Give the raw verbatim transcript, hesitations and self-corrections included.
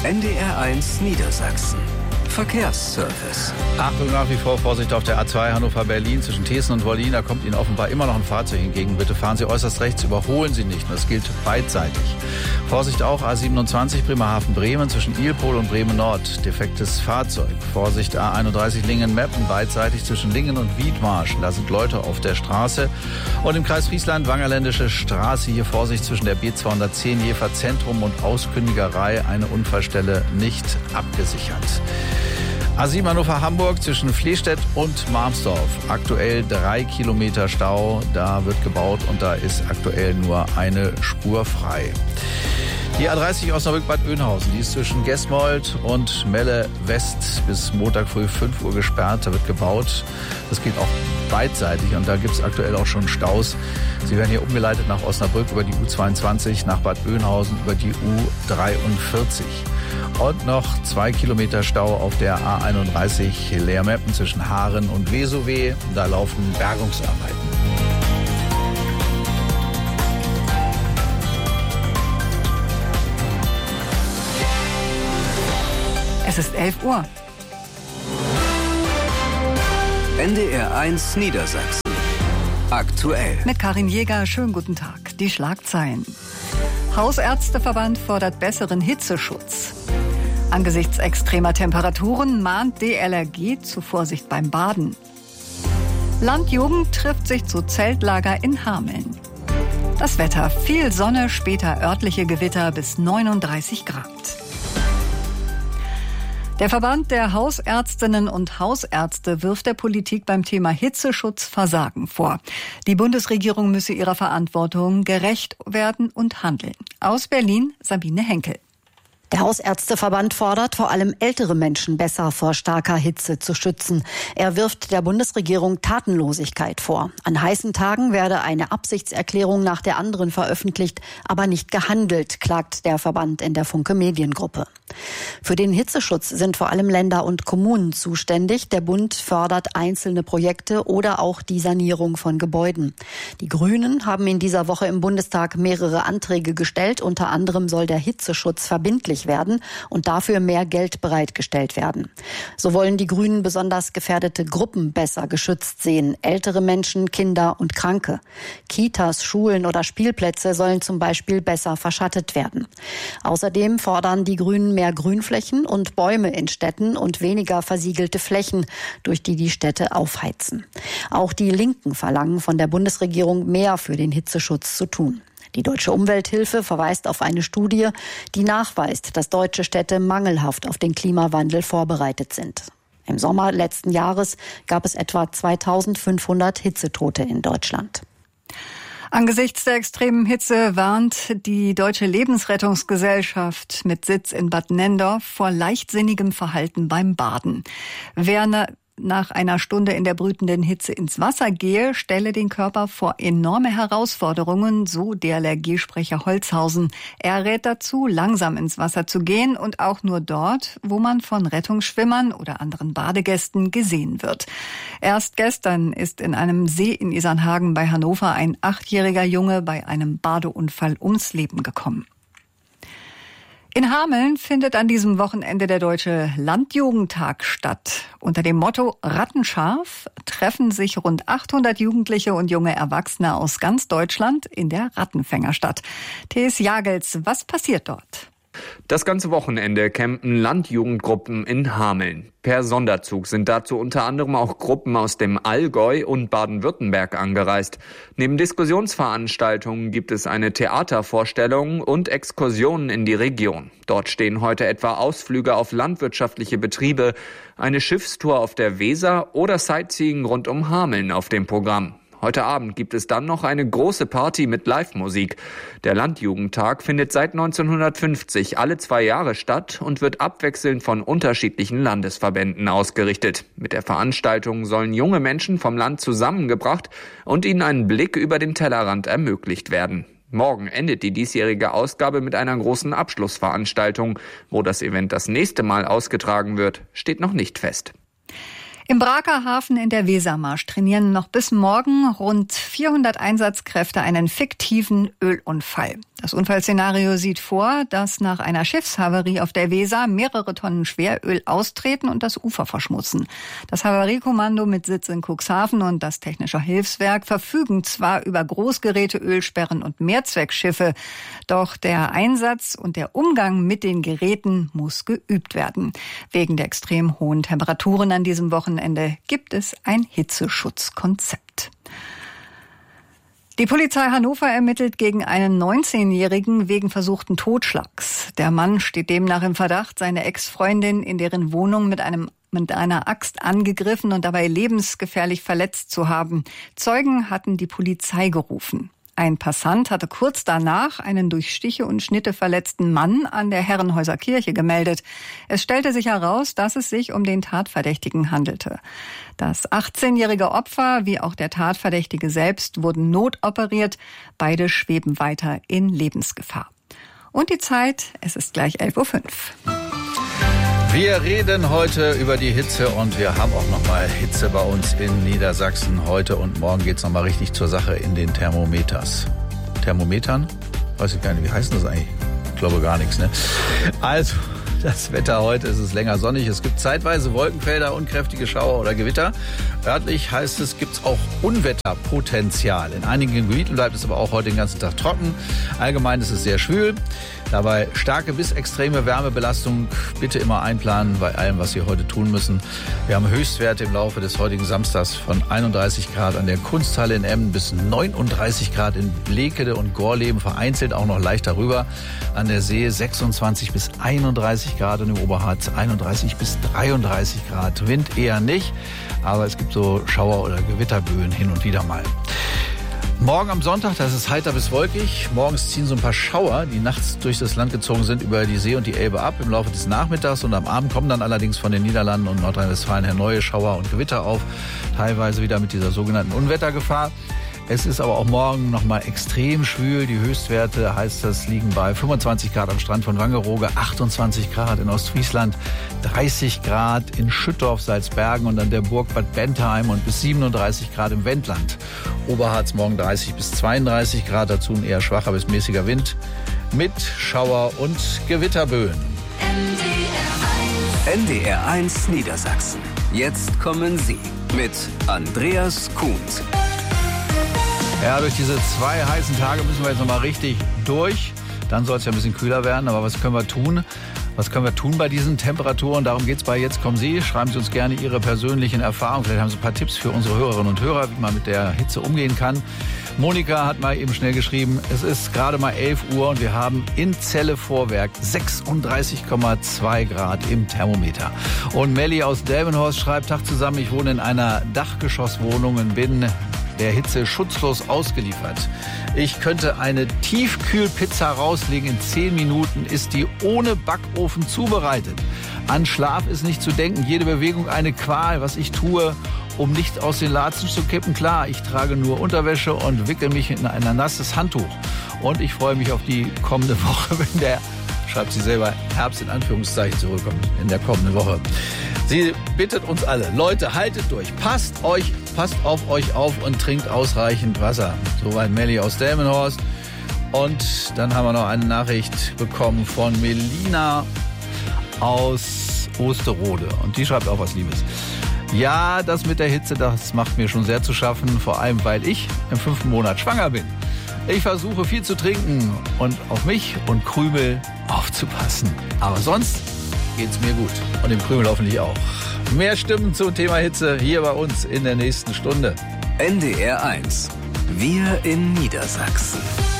N D R eins Niedersachsen. Verkehrsservice. Achtung, nach wie vor Vorsicht auf der A zwei Hannover-Berlin zwischen Thesen und Wollin. Da kommt Ihnen offenbar immer noch ein Fahrzeug entgegen. Bitte fahren Sie äußerst rechts, überholen Sie nicht. Das gilt beidseitig. Vorsicht auch A siebenundzwanzig Bremerhaven-Bremen zwischen Ilpol und Bremen-Nord. Defektes Fahrzeug. Vorsicht A einunddreißig Lingen-Meppen beidseitig zwischen Lingen und Wiedmarschen. Da sind Leute auf der Straße. Und im Kreis Friesland Wangerländische Straße. Hier Vorsicht zwischen der B zweihundertzehn Jever Zentrum und Auskündigerei. Eine Unfallstelle nicht abgesichert. A sieben Hannover-Hamburg zwischen Flehstedt und Marmsdorf. Aktuell drei Kilometer Stau. Da wird gebaut und da ist aktuell nur eine Spur frei. Die A dreißig Osnabrück-Bad Oeynhausen, die ist zwischen Gesmold und Melle West bis Montag früh fünf Uhr gesperrt. Da wird gebaut. Das geht auch beidseitig und da gibt es aktuell auch schon Staus. Sie werden hier umgeleitet nach Osnabrück über die U zweiundzwanzig, nach Bad Oeynhausen über die U dreiundvierzig. Und noch zwei Kilometer Stau auf der A einunddreißig Leermeppen zwischen Haaren und Vesowe. Da laufen Bergungsarbeiten. Es ist elf Uhr. N D R eins Niedersachsen. Aktuell. Mit Karin Jäger, schönen guten Tag. Die Schlagzeilen. Hausärzteverband fordert besseren Hitzeschutz. Angesichts extremer Temperaturen mahnt D L R G zu Vorsicht beim Baden. Landjugend trifft sich zu Zeltlager in Hameln. Das Wetter, viel Sonne, später örtliche Gewitter bis neununddreißig Grad. Der Verband der Hausärztinnen und Hausärzte wirft der Politik beim Thema Hitzeschutz Versagen vor. Die Bundesregierung müsse ihrer Verantwortung gerecht werden und handeln. Aus Berlin, Sabine Henkel. Der Hausärzteverband fordert, vor allem ältere Menschen besser vor starker Hitze zu schützen. Er wirft der Bundesregierung Tatenlosigkeit vor. An heißen Tagen werde eine Absichtserklärung nach der anderen veröffentlicht, aber nicht gehandelt, klagt der Verband in der Funke Mediengruppe. Für den Hitzeschutz sind vor allem Länder und Kommunen zuständig. Der Bund fördert einzelne Projekte oder auch die Sanierung von Gebäuden. Die Grünen haben in dieser Woche im Bundestag mehrere Anträge gestellt. Unter anderem soll der Hitzeschutz verbindlich werden und dafür mehr Geld bereitgestellt werden. So wollen die Grünen besonders gefährdete Gruppen besser geschützt sehen. Ältere Menschen, Kinder und Kranke. Kitas, Schulen oder Spielplätze sollen zum Beispiel besser verschattet werden. Außerdem fordern die Grünen mehr Grünflächen und Bäume in Städten und weniger versiegelte Flächen, durch die die Städte aufheizen. Auch die Linken verlangen von der Bundesregierung mehr für den Hitzeschutz zu tun. Die Deutsche Umwelthilfe verweist auf eine Studie, die nachweist, dass deutsche Städte mangelhaft auf den Klimawandel vorbereitet sind. Im Sommer letzten Jahres gab es etwa zweitausendfünfhundert Hitzetote in Deutschland. Angesichts der extremen Hitze warnt die Deutsche Lebensrettungsgesellschaft mit Sitz in Bad Nenndorf vor leichtsinnigem Verhalten beim Baden. Wer nach einer Stunde in der brütenden Hitze ins Wasser gehe, stelle den Körper vor enorme Herausforderungen, so D L R G-Sprecher Holzhausen. Er rät dazu, langsam ins Wasser zu gehen und auch nur dort, wo man von Rettungsschwimmern oder anderen Badegästen gesehen wird. Erst gestern ist in einem See in Isernhagen bei Hannover ein achtjähriger Junge bei einem Badeunfall ums Leben gekommen. In Hameln findet an diesem Wochenende der Deutsche Landjugendtag statt. Unter dem Motto Rattenscharf treffen sich rund achthundert Jugendliche und junge Erwachsene aus ganz Deutschland in der Rattenfängerstadt. Thes Jagels, was passiert dort? Das ganze Wochenende campen Landjugendgruppen in Hameln. Per Sonderzug sind dazu unter anderem auch Gruppen aus dem Allgäu und Baden-Württemberg angereist. Neben Diskussionsveranstaltungen gibt es eine Theatervorstellung und Exkursionen in die Region. Dort stehen heute etwa Ausflüge auf landwirtschaftliche Betriebe, eine Schiffstour auf der Weser oder Sightseeing rund um Hameln auf dem Programm. Heute Abend gibt es dann noch eine große Party mit Live-Musik. Der Landjugendtag findet seit neunzehnhundertfünfzig alle zwei Jahre statt und wird abwechselnd von unterschiedlichen Landesverbänden ausgerichtet. Mit der Veranstaltung sollen junge Menschen vom Land zusammengebracht und ihnen einen Blick über den Tellerrand ermöglicht werden. Morgen endet die diesjährige Ausgabe mit einer großen Abschlussveranstaltung. Wo das Event das nächste Mal ausgetragen wird, steht noch nicht fest. Im Bremerhaven in der Wesermarsch trainieren noch bis morgen rund vierhundert Einsatzkräfte einen fiktiven Ölunfall. Das Unfallszenario sieht vor, dass nach einer Schiffshaverie auf der Weser mehrere Tonnen Schweröl austreten und das Ufer verschmutzen. Das Havariekommando mit Sitz in Cuxhaven und das Technische Hilfswerk verfügen zwar über Großgeräte, Ölsperren und Mehrzweckschiffe, doch der Einsatz und der Umgang mit den Geräten muss geübt werden. Wegen der extrem hohen Temperaturen an diesem Wochenende gibt es ein Hitzeschutzkonzept. Die Polizei Hannover ermittelt gegen einen neunzehnjährigen wegen versuchten Totschlags. Der Mann steht demnach im Verdacht, seine Ex-Freundin in deren Wohnung mit einem mit einer Axt angegriffen und dabei lebensgefährlich verletzt zu haben. Zeugen hatten die Polizei gerufen. Ein Passant hatte kurz danach einen durch Stiche und Schnitte verletzten Mann an der Herrenhäuser Kirche gemeldet. Es stellte sich heraus, dass es sich um den Tatverdächtigen handelte. Das achtzehnjährige Opfer wie auch der Tatverdächtige selbst wurden notoperiert. Beide schweben weiter in Lebensgefahr. Und die Zeit, es ist gleich elf Uhr fünf. Wir reden heute über die Hitze und wir haben auch noch mal Hitze bei uns in Niedersachsen. Heute und morgen geht's noch mal richtig zur Sache in den Thermometers. Thermometern? Weiß ich gar nicht, wie heißt das eigentlich? Ich glaube gar nichts, ne? Also, das Wetter heute ist es länger sonnig. Es gibt zeitweise Wolkenfelder und kräftige Schauer oder Gewitter. Örtlich heißt es, gibt es auch Unwetterpotenzial. In einigen Gebieten bleibt es aber auch heute den ganzen Tag trocken. Allgemein ist es sehr schwül. Dabei starke bis extreme Wärmebelastung bitte immer einplanen bei allem, was Sie heute tun müssen. Wir haben Höchstwerte im Laufe des heutigen Samstags von einunddreißig Grad an der Kunsthalle in Emden bis neununddreißig Grad in Blekede und Gorleben, vereinzelt auch noch leicht darüber. An der See sechsundzwanzig bis einunddreißig Grad und im Oberharz einunddreißig bis dreiunddreißig Grad. Wind eher nicht, aber es gibt so Schauer- oder Gewitterböen hin und wieder mal. Morgen am Sonntag, das ist heiter bis wolkig. Morgens ziehen so ein paar Schauer, die nachts durch das Land gezogen sind, über die See und die Elbe ab im Laufe des Nachmittags. Und am Abend kommen dann allerdings von den Niederlanden und Nordrhein-Westfalen her neue Schauer und Gewitter auf. Teilweise wieder mit dieser sogenannten Unwettergefahr. Es ist aber auch morgen noch mal extrem schwül. Die Höchstwerte, heißt das, liegen bei fünfundzwanzig Grad am Strand von Wangerooge, achtundzwanzig Grad in Ostfriesland, dreißig Grad in Schüttorf, Salzbergen und an der Burg Bad Bentheim und bis siebenunddreißig Grad im Wendland. Oberharz morgen dreißig bis zweiunddreißig Grad, dazu ein eher schwacher bis mäßiger Wind mit Schauer- und Gewitterböen. N D R eins Niedersachsen. Jetzt kommen Sie mit Andreas Kuhns. Ja, durch diese zwei heißen Tage müssen wir jetzt noch mal richtig durch. Dann soll es ja ein bisschen kühler werden. Aber was können wir tun? Was können wir tun bei diesen Temperaturen? Darum geht's bei Jetzt kommen Sie. Schreiben Sie uns gerne Ihre persönlichen Erfahrungen. Vielleicht haben Sie ein paar Tipps für unsere Hörerinnen und Hörer, wie man mit der Hitze umgehen kann. Monika hat mal eben schnell geschrieben, es ist gerade mal elf Uhr und wir haben in Celle Vorwerk sechsunddreißig Komma zwei Grad im Thermometer. Und Melli aus Delmenhorst schreibt, Tag zusammen, ich wohne in einer Dachgeschosswohnung und bin der Hitze schutzlos ausgeliefert. Ich könnte eine Tiefkühlpizza rauslegen. In zehn Minuten ist die ohne Backofen zubereitet. An Schlaf ist nicht zu denken. Jede Bewegung eine Qual. Was ich tue, um nicht aus den Latschen zu kippen. Klar, ich trage nur Unterwäsche und wickel mich in ein nasses Handtuch. Und ich freue mich auf die kommende Woche, wenn der, schreibt sie selber, Herbst in Anführungszeichen zurückkommt in der kommenden Woche. Sie bittet uns alle, Leute, haltet durch, passt euch, passt auf euch auf und trinkt ausreichend Wasser. Soweit Melli aus Delmenhorst. Und dann haben wir noch eine Nachricht bekommen von Melina aus Osterode. Und die schreibt auch was Liebes. Ja, das mit der Hitze, das macht mir schon sehr zu schaffen, vor allem weil ich im fünften Monat schwanger bin. Ich versuche viel zu trinken und auf mich und Krümel aufzupassen. Aber sonst geht's mir gut. Und dem Krümel hoffentlich auch. Mehr Stimmen zum Thema Hitze hier bei uns in der nächsten Stunde. N D R eins. Wir in Niedersachsen.